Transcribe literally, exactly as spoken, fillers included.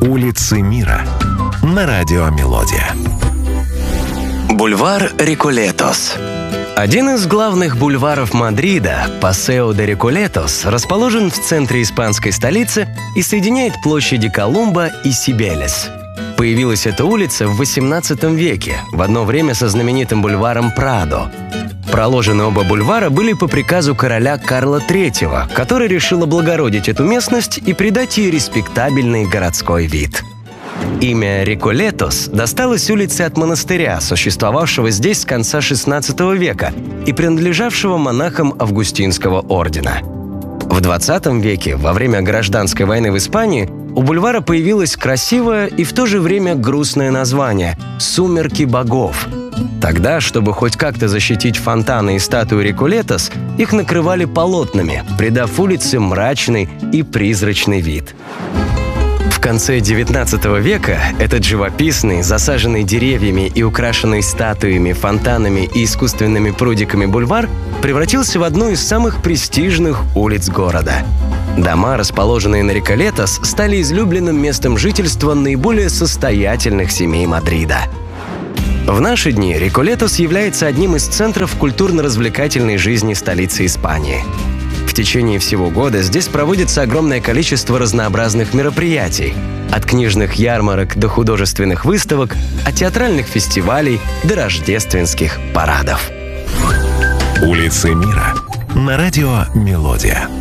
Улицы мира на радио Мелодия. Бульвар Реколетос. Один из главных бульваров Мадрида, Пасео де Реколетос, расположен в центре испанской столицы и соединяет площади Колумба и Сибелес. Появилась эта улица в восемнадцатом веке, в одно время со знаменитым бульваром Прадо. Проложены оба бульвара были по приказу короля Карла третьего, который решил облагородить эту местность и придать ей респектабельный городской вид. Имя Реколетос досталось улице от монастыря, существовавшего здесь с конца шестнадцатого века и принадлежавшего монахам Августинского ордена. В двадцатом веке, во время гражданской войны в Испании, у бульвара появилось красивое и в то же время грустное название – «Сумерки богов». Тогда, чтобы хоть как-то защитить фонтаны и статуи Реколетос, их накрывали полотнами, придав улице мрачный и призрачный вид. В конце девятнадцатого века этот живописный, засаженный деревьями и украшенный статуями, фонтанами и искусственными прудиками бульвар превратился в одну из самых престижных улиц города. Дома, расположенные на Реколетос, стали излюбленным местом жительства наиболее состоятельных семей Мадрида. В наши дни Реколетос является одним из центров культурно-развлекательной жизни столицы Испании. В течение всего года здесь проводится огромное количество разнообразных мероприятий, от книжных ярмарок до художественных выставок, от театральных фестивалей до рождественских парадов. Улицы мира на радио Мелодия.